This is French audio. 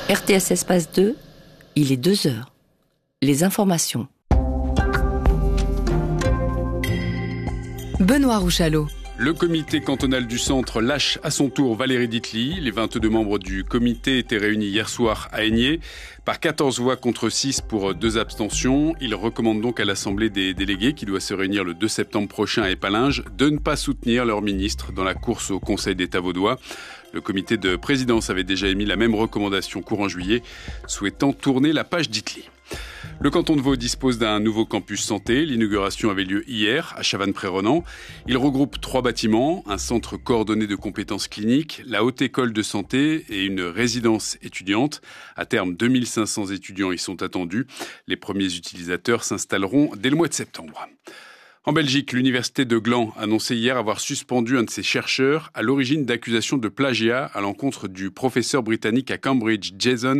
RTS Espace 2, il est 2 heures. Les informations. Benoît Rouchalot. Le comité cantonal du centre lâche à son tour Valérie Ditely. Les 22 membres du comité étaient réunis hier soir à Aigné. Par 14 voix contre 6 pour 2 abstentions. Ils recommandent donc à l'Assemblée des délégués, qui doit se réunir le 2 septembre prochain à Épalinges, de ne pas soutenir leur ministre dans la course au Conseil d'État vaudois. Le comité de présidence avait déjà émis la même recommandation courant juillet, souhaitant tourner la page Ditely. Le canton de Vaud dispose d'un nouveau campus santé. L'inauguration avait lieu hier à Chavannes-Pré-Ronan. Il regroupe 3 bâtiments, un centre coordonné de compétences cliniques, la haute école de santé et une résidence étudiante. À terme, 2500 étudiants y sont attendus. Les premiers utilisateurs s'installeront dès le mois de septembre. En Belgique, l'université de Gland a annoncé hier avoir suspendu un de ses chercheurs à l'origine d'accusations de plagiat à l'encontre du professeur britannique à Cambridge, Jason